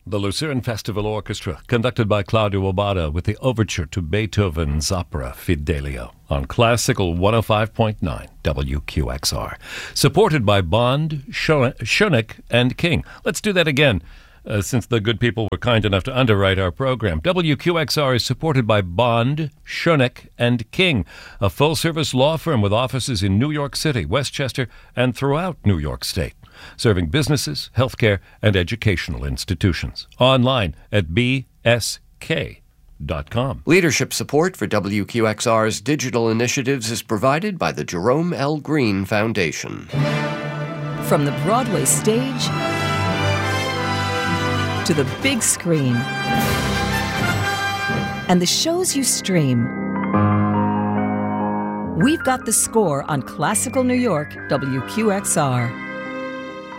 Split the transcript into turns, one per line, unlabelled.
The Lucerne Festival Orchestra, conducted by Claudio Abbado with the overture to Beethoven's opera Fidelio on Classical 105.9 WQXR. Supported by Bond, Schoeneck, and King. Let's do that again, since the good people were kind enough to underwrite our program. WQXR is supported by Bond, Schoeneck, and King, a full-service law firm with offices in New York City, Westchester, and throughout New York State, serving businesses, healthcare, and educational institutions. Online at bsk.com.
Leadership support for WQXR's digital initiatives is provided by the Jerome L. Green Foundation.
From the Broadway stage to the big screen and the shows you stream, we've got the score on Classical New York, WQXR.